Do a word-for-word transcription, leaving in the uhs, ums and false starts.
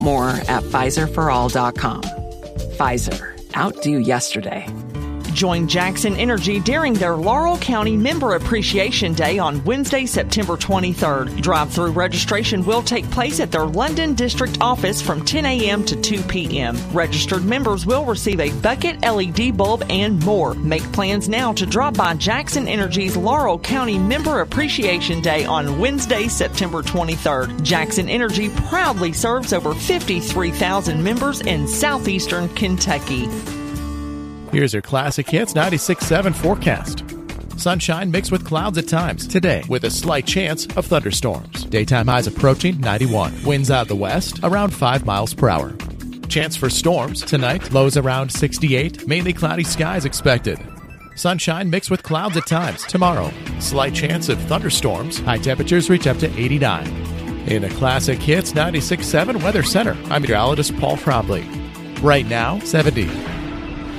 More at Pfizer for all dot com. Pfizer. Outdo yesterday. Join Jackson Energy during their Laurel County Member Appreciation Day on Wednesday, September twenty-third. Drive-through registration will take place at their London District office from ten a.m. to two p.m. Registered members will receive a bucket L E D bulb and more. Make plans now to drop by Jackson Energy's Laurel County Member Appreciation Day on Wednesday, September twenty-third. Jackson Energy proudly serves over fifty-three thousand members in southeastern Kentucky. Here's your Classic Hits ninety-six point seven forecast. Sunshine mixed with clouds at times today with a slight chance of thunderstorms. Daytime highs approaching ninety-one. Winds out of the west around five miles per hour. Chance for storms tonight. Lows around sixty-eight. Mainly cloudy skies expected. Sunshine mixed with clouds at times tomorrow. Slight chance of thunderstorms. High temperatures reach up to eighty-nine. In a Classic Hits ninety-six point seven Weather Center, I'm meteorologist Paul Frobley. Right now, seventy.